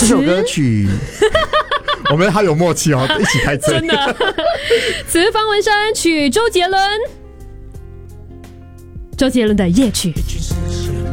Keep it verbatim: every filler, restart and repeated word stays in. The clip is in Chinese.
这首歌曲我们好有默契哦，一起开嘴。 真的。词方文山，曲周杰伦，周杰伦的夜曲。